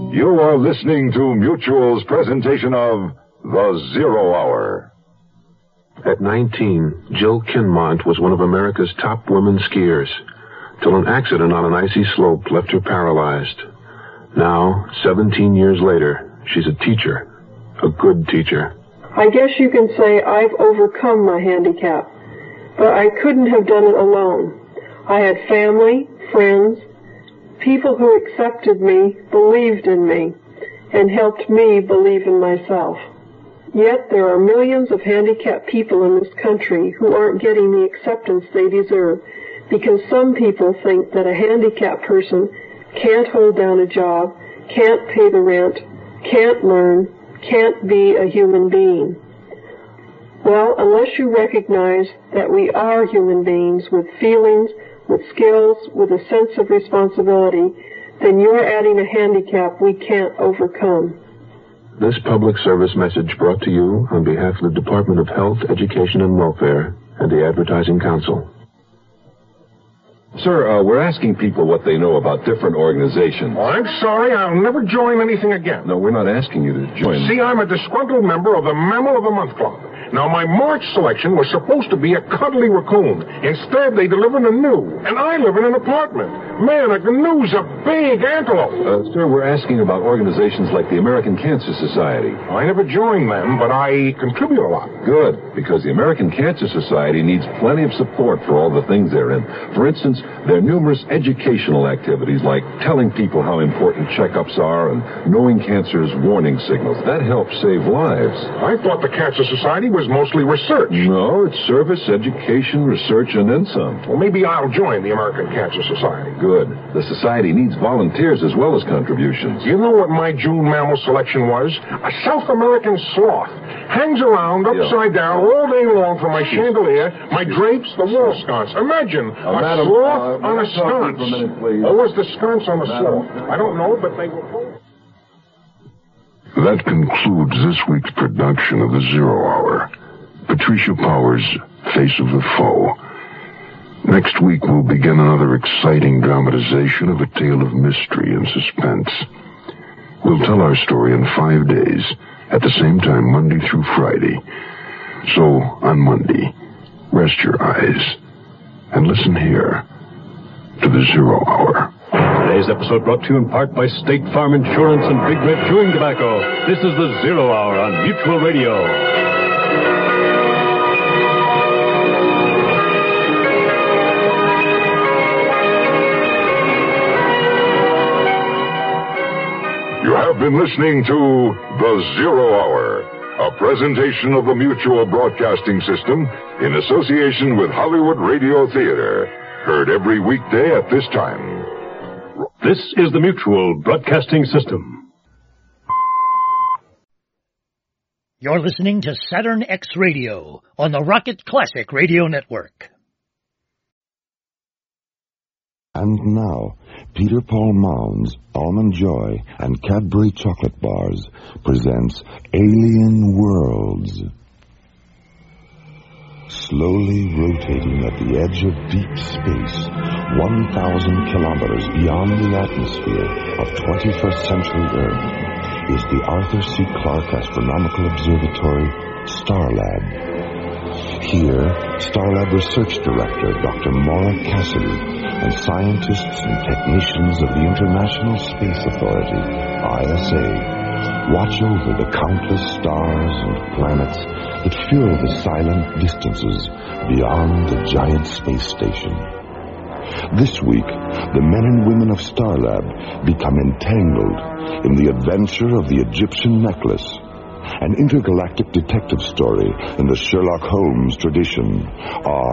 You are listening to Mutual's presentation of The Zero Hour. At 19, Jill Kinmont was one of America's top women skiers, till an accident on an icy slope left her paralyzed. Now, 17 years later, she's a teacher, a good teacher. I guess you can say I've overcome my handicap, but I couldn't have done it alone. I had family, friends, people who accepted me, believed in me, and helped me believe in myself. Yet there are millions of handicapped people in this country who aren't getting the acceptance they deserve because some people think that a handicapped person can't hold down a job, can't pay the rent, can't learn, can't be a human being. Well, unless you recognize that we are human beings with feelings, with skills, with a sense of responsibility, then you're adding a handicap we can't overcome. This public service message brought to you on behalf of the Department of Health, Education, and Welfare and the Advertising Council. Sir, we're asking people what they know about different organizations. Oh, I'm sorry, I'll never join anything again. No, we're not asking you to join. See, I'm a disgruntled member of the Mammal of the Month Club. Now, my March selection was supposed to be a cuddly raccoon. Instead, they delivered a gnu, and I live in an apartment. Man, a gnu's a big antelope. Sir, we're asking about organizations like the American Cancer Society. I never joined them, but I contribute a lot. Good, because the American Cancer Society needs plenty of support for all the things they're in. For instance, there are numerous educational activities like telling people how important checkups are and knowing cancer's warning signals. That helps save lives. I thought the Cancer Society was mostly research. No, it's service, education, research, and then some. Well, maybe I'll join the American Cancer Society. Good. The society needs volunteers as well as contributions. You know what my June mammal selection was? A South American sloth. Hangs around upside down all day long from my chandelier, my drapes, the wall sconce. Imagine a sloth on a sconce. Or was the sconce on the sloth? I don't know, but they were both. That concludes this week's production of The Zero Hour. Patricia Powers, Face of the Foe. Next week we'll begin another exciting dramatization of a tale of mystery and suspense. We'll tell our story in 5 days, at the same time Monday through Friday. So, on Monday, rest your eyes and listen here to The Zero Hour. Today's episode brought to you in part by State Farm Insurance and Big Red Chewing Tobacco. This is The Zero Hour on Mutual Radio. You have been listening to The Zero Hour, a presentation of the Mutual Broadcasting System in association with Hollywood Radio Theater. Heard every weekday at this time. This is the Mutual Broadcasting System. You're listening to Saturn X Radio on the Rocket Classic Radio Network. And now, Peter Paul Mounds, Almond Joy, and Cadbury Chocolate Bars presents Alien Worlds. Slowly rotating at the edge of deep space, 1,000 kilometers beyond the atmosphere of 21st century Earth, is the Arthur C. Clarke Astronomical Observatory, Starlab. Here, Starlab Research Director Dr. Maura Cassidy and scientists and technicians of the International Space Authority, ISA, watch over the countless stars and planets that fill the silent distances beyond the giant space station. This week, the men and women of Starlab become entangled in the adventure of the Egyptian necklace, an intergalactic detective story in the Sherlock Holmes tradition.